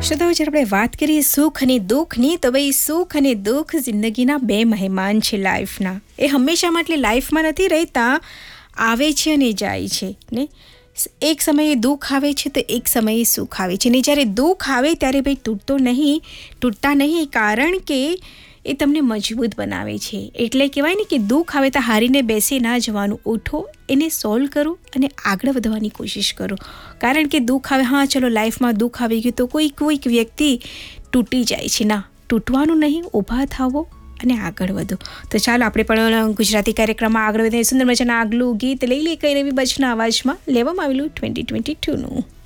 શ્રોતાઓ, જ્યારે આપણે વાત કરીએ સુખ અને દુઃખની, તો ભાઈ સુખ અને દુઃખ જિંદગીના બે મહેમાન છે લાઈફના. એ હંમેશા માટે લાઈફમાં નથી રહેતા, આવે છે અને જાય છે ને. એક સમયે દુઃખ આવે છે તો એક સમયે સુખ આવે છે ને. જ્યારે દુઃખ આવે ત્યારે ભાઈ તૂટતા નહીં, કારણ કે એ તમને મજબૂત બનાવે છે. એટલે કહેવાય ને કે દુઃખ આવે તો હારીને બેસી ના જવાનું, ઉઠો, એને સોલ્વ કરો અને આગળ વધવાની કોશિશ કરો. કારણ કે દુઃખ આવે, હા ચલો લાઈફમાં દુઃખ આવી ગયું તો કોઈક વ્યક્તિ તૂટી જાય છે. ના, તૂટવાનું નહીં, ઊભા થાવો અને આગળ વધો. તો ચાલો આપણે પણ ગુજરાતી કાર્યક્રમમાં આગળ વધીએ. સુંદર મજાના આગલું ગીત લઈ લઈએ કઈ નવી બચના અવાજમાં લેવામાં આવેલું 2022નું.